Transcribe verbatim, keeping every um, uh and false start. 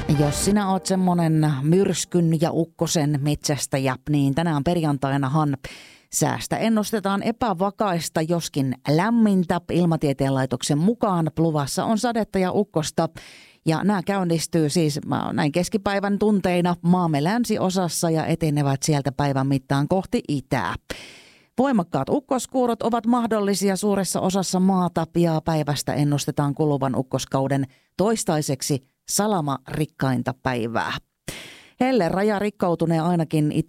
Jos sinä oot semmonen myrskyn ja ukkosen metsästäjä, niin tänään perjantainahan säästä ennustetaan epävakaista, joskin lämmintä. Ilmatieteen laitoksen mukaan luvassa on sadetta ja ukkosta. Ja nämä käynnistyy siis näin keskipäivän tunteina maamme länsiosassa ja etenevät sieltä päivän mittaan kohti itää. Voimakkaat ukkoskuurot ovat mahdollisia suuressa osassa maata ja päivästä ennustetaan kuluvan ukkoskauden toistaiseksi salamarikkainta päivää. Helle raja rikkoutuneen ainakin